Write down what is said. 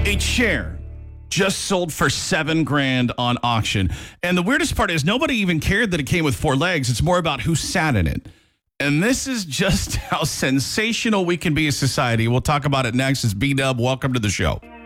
A chair just sold for $7,000 on auction. And the weirdest part is nobody even cared that it came with 4 legs. It's more about who sat in it. And this is just how sensational we can be as society. We'll talk about it next. It's B-Dub. Welcome to the show.